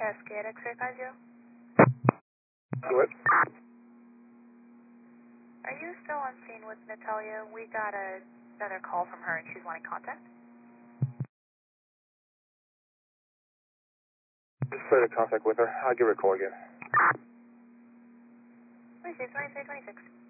Cascade X-ray 50. What? Are you still on scene with Natalia? We got another call from her and she's wanting contact. Just put in contact with her. I'll give her a call again. 26, 26, 26.